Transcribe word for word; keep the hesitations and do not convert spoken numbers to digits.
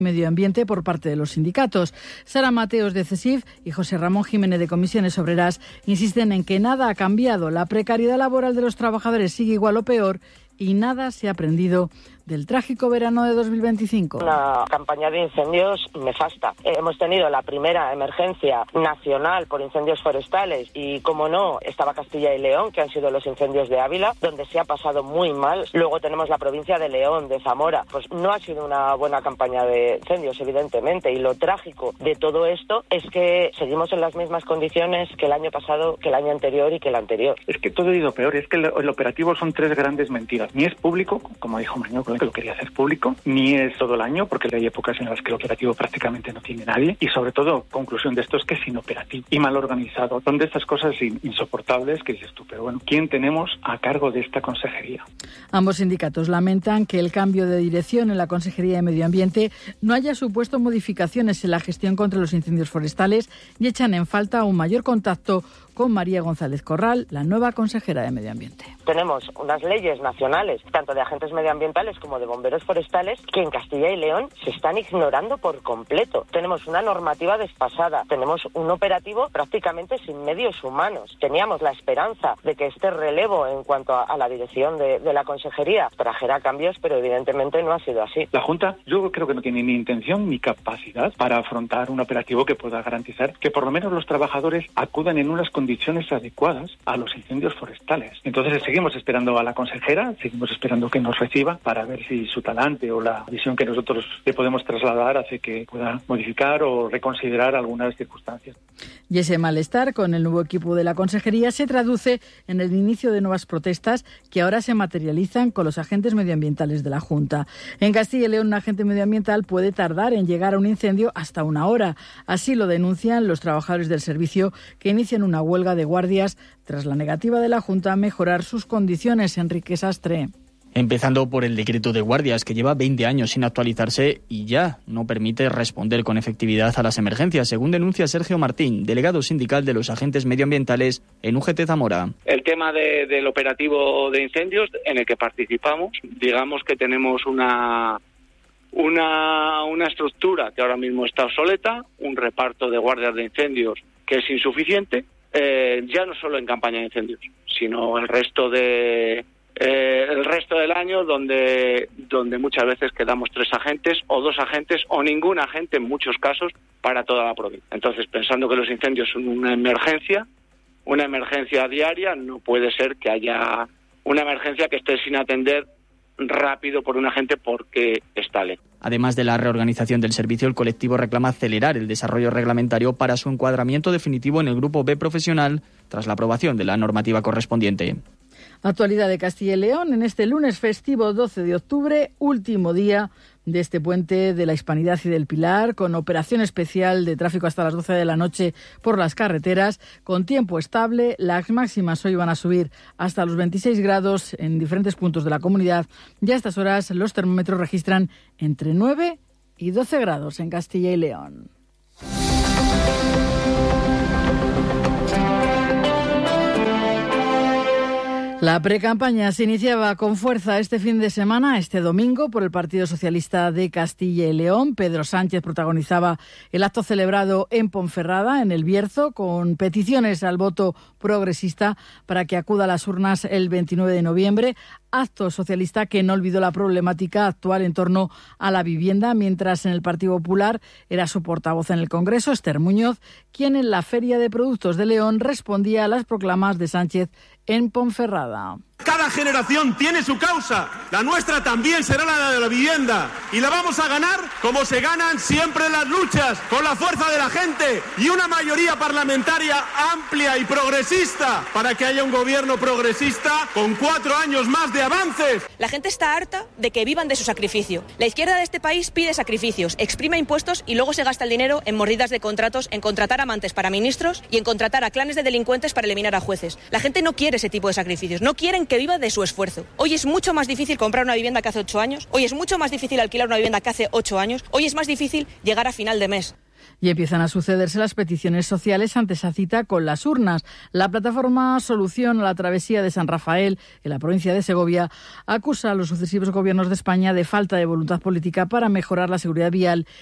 Medio Ambiente por parte de los sindicatos. Sara Mateos de CESIF y José Ramón Jiménez de Comisiones Obreras insisten en que nada ha cambiado. La precariedad laboral de los trabajadores sigue igual o peor y nada se ha aprendido del trágico verano de dos mil veinticinco. Una campaña de incendios nefasta. Eh, hemos tenido la primera emergencia nacional por incendios forestales y, como no, estaba Castilla y León, que han sido los incendios de Ávila, donde se ha pasado muy mal. Luego tenemos la provincia de León, de Zamora. Pues no ha sido una buena campaña de incendios, evidentemente, y lo trágico de todo esto es que seguimos en las mismas condiciones que el año pasado, que el año anterior y que el anterior. Es que todo ha ido peor, es que el, el operativo son tres grandes mentiras. Ni es público, como dijo Mañón, que lo quería hacer público, ni es todo el año, porque hay épocas en las que el operativo prácticamente no tiene nadie, y sobre todo, conclusión de esto es que es inoperativo y mal organizado. Son de estas cosas insoportables que dices tú, pero bueno, ¿quién tenemos a cargo de esta consejería? Ambos sindicatos lamentan que el cambio de dirección en la Consejería de Medio Ambiente no haya supuesto modificaciones en la gestión contra los incendios forestales y echan en falta un mayor contacto con María González Corral, la nueva consejera de Medio Ambiente. Tenemos unas leyes nacionales, tanto de agentes medioambientales como de bomberos forestales, que en Castilla y León se están ignorando por completo. Tenemos una normativa desfasada, tenemos un operativo prácticamente sin medios humanos. Teníamos la esperanza de que este relevo en cuanto a, a la dirección de, de la consejería trajera cambios, pero evidentemente no ha sido así. La Junta, yo creo que no tiene ni intención ni capacidad para afrontar un operativo que pueda garantizar que por lo menos los trabajadores acudan en unas condiciones adecuadas a los incendios forestales. Entonces seguimos esperando a la consejera, seguimos esperando que nos reciba para ver si su talante o la visión que nosotros le podemos trasladar hace que pueda modificar o reconsiderar algunas circunstancias. Y ese malestar con el nuevo equipo de la consejería se traduce en el inicio de nuevas protestas que ahora se materializan con los agentes medioambientales de la Junta. En Castilla y León, un agente medioambiental puede tardar en llegar a un incendio hasta una hora. Así lo denuncian los trabajadores del servicio, que inician una huelga de guardias tras la negativa de la Junta a mejorar sus condiciones. Enrique Sastre. Empezando por el decreto de guardias, que lleva veinte años sin actualizarse y ya no permite responder con efectividad a las emergencias, según denuncia Sergio Martín, delegado sindical de los agentes medioambientales en U G T Zamora. El tema de, del operativo de incendios en el que participamos, digamos que tenemos una, una, una estructura que ahora mismo está obsoleta, un reparto de guardias de incendios que es insuficiente, eh, ya no solo en campaña de incendios, sino el resto de... Eh, el resto del año donde donde muchas veces quedamos tres agentes o dos agentes o ningún agente en muchos casos para toda la provincia. Entonces, pensando que los incendios son una emergencia, una emergencia diaria, no puede ser que haya una emergencia que esté sin atender rápido por un agente porque está lejos. Además de la reorganización del servicio, el colectivo reclama acelerar el desarrollo reglamentario para su encuadramiento definitivo en el Grupo B profesional tras la aprobación de la normativa correspondiente. Actualidad de Castilla y León en este lunes festivo doce de octubre, último día de este puente de la Hispanidad y del Pilar, con operación especial de tráfico hasta las doce de la noche por las carreteras, con tiempo estable. Las máximas hoy van a subir hasta los veintiséis grados en diferentes puntos de la comunidad y a estas horas los termómetros registran entre nueve y doce grados en Castilla y León. La precampaña se iniciaba con fuerza este fin de semana, este domingo, por el Partido Socialista de Castilla y León. Pedro Sánchez protagonizaba el acto celebrado en Ponferrada, en El Bierzo, con peticiones al voto progresista para que acuda a las urnas el veintinueve de noviembre. Acto socialista que no olvidó la problemática actual en torno a la vivienda, mientras en el Partido Popular era su portavoz en el Congreso, Esther Muñoz, quien en la Feria de Productos de León respondía a las proclamas de Sánchez en Ponferrada. Cada generación tiene su causa, la nuestra también será la de la vivienda y la vamos a ganar como se ganan siempre las luchas, con la fuerza de la gente y una mayoría parlamentaria amplia y progresista para que haya un gobierno progresista con cuatro años más de avances. La gente está harta de que vivan de su sacrificio. La izquierda de este país pide sacrificios, exprime impuestos y luego se gasta el dinero en mordidas de contratos, en contratar amantes para ministros y en contratar a clanes de delincuentes para eliminar a jueces. La gente no quiere ese tipo de sacrificios, no quieren que viva de su esfuerzo. Hoy es mucho más difícil comprar una vivienda que hace ocho años, hoy es mucho más difícil alquilar una vivienda que hace ocho años, hoy es más difícil llegar a final de mes. Y empiezan a sucederse las peticiones sociales ante esa cita con las urnas. La plataforma Solución a la Travesía de San Rafael, en la provincia de Segovia, acusa a los sucesivos gobiernos de España de falta de voluntad política para mejorar la seguridad vial